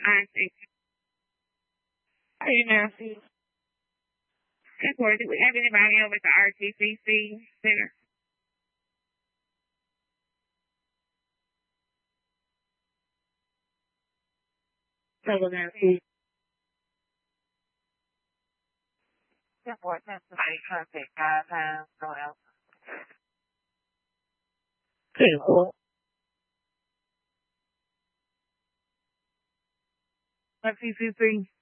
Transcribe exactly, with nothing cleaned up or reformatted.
I see. Hey, Nancy. Good morning. Do we have anybody over at the R T C C Center? So, Nancy. Good morning. Somebody contact five times. No else. Okay, cool. R T C C.